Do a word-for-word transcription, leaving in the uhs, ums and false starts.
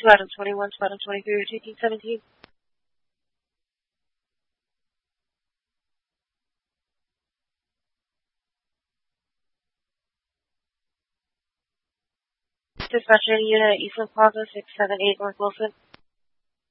to item twenty-one to item twenty-three, rotating seventeen. Dispatch any unit at Eastland Plaza, six seven eight North Wilson.